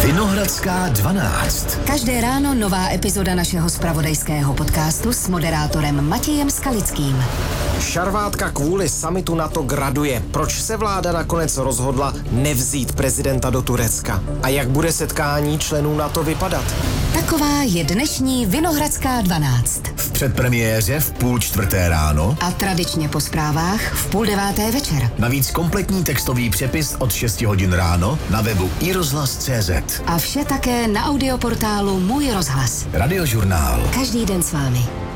Vinohradská 12. Každé ráno nová epizoda našeho zpravodajského podcastu s moderátorem Matějem Skalickým. Šarvátka kvůli summitu NATO graduje. Proč se vláda nakonec rozhodla nevzít prezidenta do Turecka? A jak bude setkání členů NATO vypadat? Taková je dnešní Vinohradská 12. V předpremiéře v 3:30 ráno A tradičně po zprávách v 8:30 večer. navíc kompletní textový přepis od 6 hodin ráno na webu iRozhlas.cz. A vše také na audioportálu Můj rozhlas. Radiožurnál. Každý den s vámi.